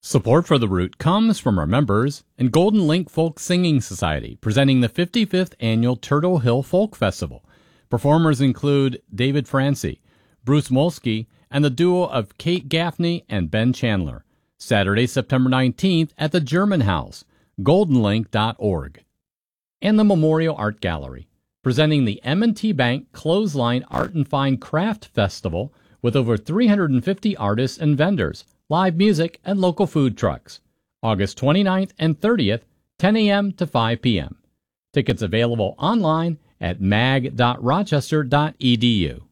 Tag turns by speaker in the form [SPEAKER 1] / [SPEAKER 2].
[SPEAKER 1] Support for The Root comes from our members and Golden Link Folk Singing Society, presenting the 55th Annual Turtle Hill Folk Festival. Performers include David Francie, Bruce Molsky, and the duo of Kate Gaffney and Ben Chandler. Saturday, September 19th at the German House, goldenlink.org. And the Memorial Art Gallery, presenting the M&T Bank Clothesline Art and Fine Craft Festival with over 350 artists and vendors, live music, and local food trucks. August 29th and 30th, 10 a.m. to 5 p.m. Tickets available online at mag.rochester.edu.